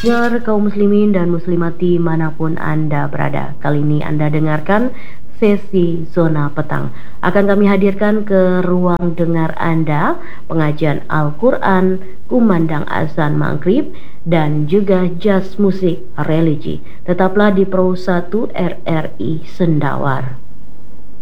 Dengar kaum muslimin dan muslimat dimanapun Anda berada. Kali ini Anda dengarkan sesi Zona Petang. Akan kami hadirkan ke ruang dengar Anda pengajian Al-Quran, kumandang azan maghrib, dan juga jazz musik religi. Tetaplah di Pro 1 RRI Sendawar.